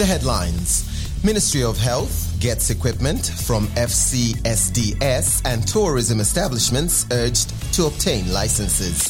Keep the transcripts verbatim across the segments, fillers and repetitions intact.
The headlines. Ministry of Health gets equipment from F C S D S and tourism establishments urged to obtain licenses.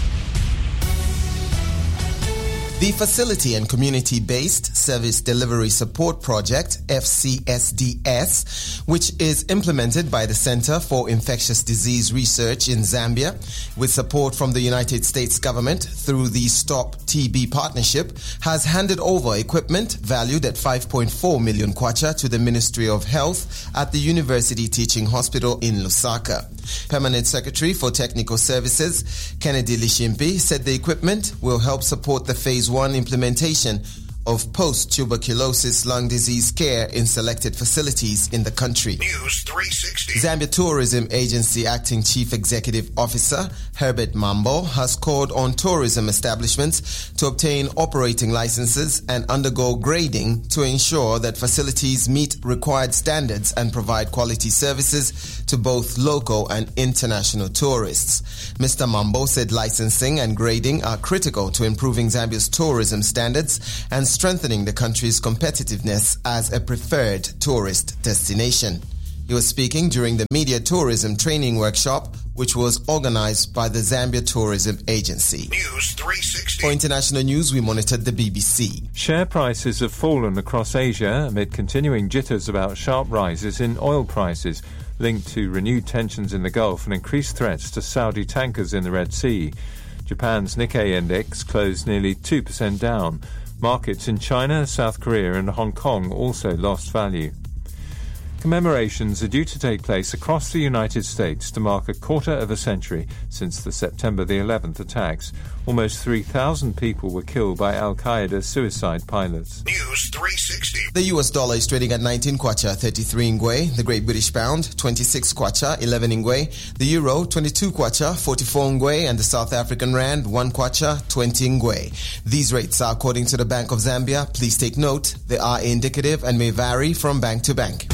The Facility and Community-Based Service Delivery Support Project, F C S D S, which is implemented by the Center for Infectious Disease Research in Zambia, with support from the United States government through the Stop T B Partnership, has handed over equipment valued at five point four million kwacha to the Ministry of Health at the University Teaching Hospital in Lusaka. Permanent Secretary for Technical Services, Kennedy Lishimpi, said the equipment will help support the Phase one implementation of post-tuberculosis lung disease care in selected facilities in the country. News three sixty. Zambia Tourism Agency Acting Chief Executive Officer Herbert Mambo has called on tourism establishments to obtain operating licenses and undergo grading to ensure that facilities meet required standards and provide quality services to both local and international tourists. Mister Mambo said licensing and grading are critical to improving Zambia's tourism standards and strengthening the country's competitiveness as a preferred tourist destination. He was speaking during the Media Tourism Training Workshop, which was organized by the Zambia Tourism Agency. News three sixty. For international news, we monitored the B B C. Share prices have fallen across Asia amid continuing jitters about sharp rises in oil prices, linked to renewed tensions in the Gulf and increased threats to Saudi tankers in the Red Sea. Japan's Nikkei index closed nearly two percent down. Markets in China, South Korea and Hong Kong also lost value. Commemorations are due to take place across the United States to mark a quarter of a century since the September the eleventh attacks. Almost three thousand people were killed by Al-Qaeda suicide pilots. News three sixty. The U S dollar is trading at nineteen kwacha, thirty-three ngwe. The Great British Pound, twenty-six kwacha, eleven ngwe. The Euro, twenty-two kwacha, forty-four ngwe. And the South African Rand, one kwacha, twenty ngwe. These rates are according to the Bank of Zambia. Please take note, they are indicative and may vary from bank to bank.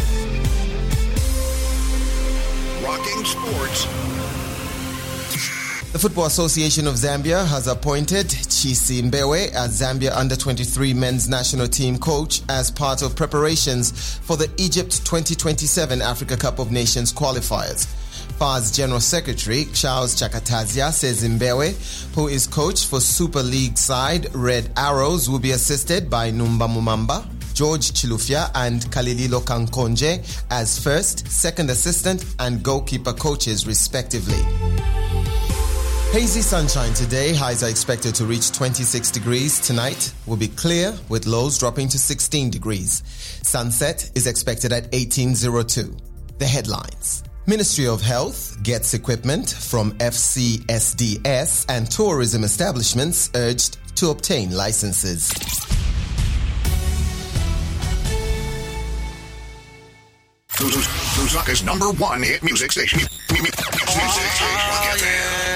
Rocking Sports. The Football Association of Zambia has appointed Chisi Mbewe as Zambia under twenty-three men's national team coach as part of preparations for the Egypt twenty twenty-seven Africa Cup of Nations qualifiers. F A R's General Secretary Charles Chakatazia says Mbewe, who is coach for Super League side Red Arrows, will be assisted by Numba Mumamba, George Chilufya and Kalililo Kankonje as first, second assistant and goalkeeper coaches respectively. Hazy sunshine today. Highs are expected to reach twenty-six degrees. Tonight will be clear with lows dropping to sixteen degrees. Sunset is expected at eighteen oh two. The headlines. Ministry of Health gets equipment from F C S D S and tourism establishments urged to obtain licenses. Lusaka's number one hit music station. Music station.